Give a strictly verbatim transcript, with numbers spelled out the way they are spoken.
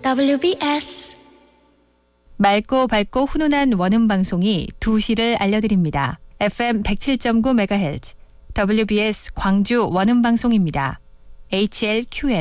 더블유비에스 맑고 밝고 훈훈한 원음 방송이 두 시를 알려드립니다. 에프엠 백칠 점 구 메가헤르츠 더블유비에스 광주 원음 방송입니다. 에이치엘큐엠